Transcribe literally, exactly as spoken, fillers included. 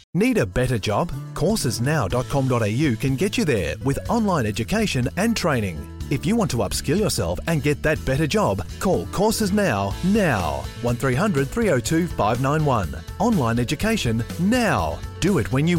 Need a better job? courses now dot com dot a u can get you there with online education and training. If you want to upskill yourself and get that better job, call Courses Now now. one three hundred three oh two five nine one. Online education now. Do it when you